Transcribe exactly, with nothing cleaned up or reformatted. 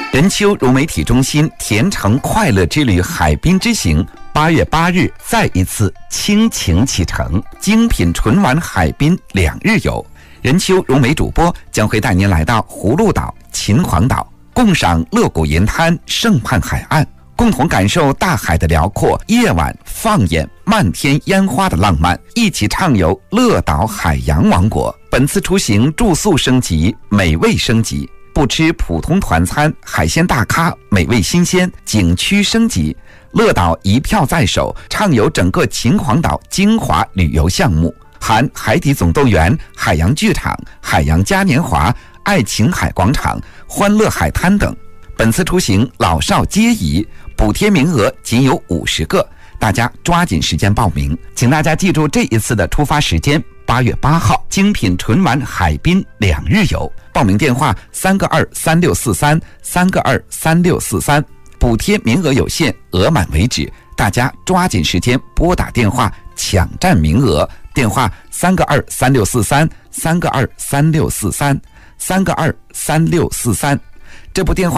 任丘融媒体中心甜橙快乐之旅海滨之行八月八日再一次倾情启程，精品纯玩海滨两日游。任丘融媒主播将会带您来到葫芦岛、秦皇岛，共赏乐谷银滩、胜畔海岸，共同感受大海的辽阔，夜晚放眼漫天烟花的浪漫，一起畅游乐岛海洋王国。本次出行住宿升级，美味升级，不吃普通团餐，海鲜大咖，美味新鲜，景区升级。乐岛一票在手，畅游整个秦皇岛精华旅游项目，含海底总动员、海洋剧场、海洋嘉年华、爱琴海广场、欢乐海滩等。本次出行老少皆宜，补贴名额仅有五十个，大家抓紧时间报名。请大家记住这一次的出发时间，八月八号，精品纯玩海滨两日游。报名电话三个二三六四三三个二三六四三，补贴名额有限，额满为止，大家抓紧时间拨打电话抢占名额。电话三个二三六四三三个二三六四三三个二三六四三。这部电话